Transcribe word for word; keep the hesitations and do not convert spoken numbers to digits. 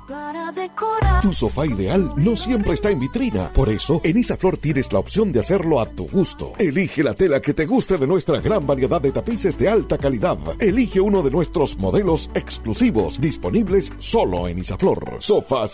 Para decorar. Tu sofá ideal no siempre está en vitrina. Por eso, en Isaflor tienes la opción de hacerlo a tu gusto. Elige la tela que te guste de nuestra gran variedad de tapices de alta calidad. Elige uno de nuestros modelos exclusivos, disponibles solo en Isaflor. Sofás